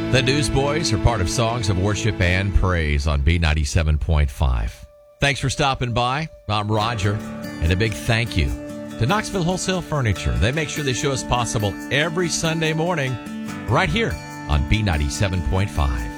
The Newsboys are part of Songs of Worship and Praise on B97.5. Thanks for stopping by. I'm Roger, and a big thank you to Knoxville Wholesale Furniture. They make sure this show is possible every Sunday morning right here on B97.5.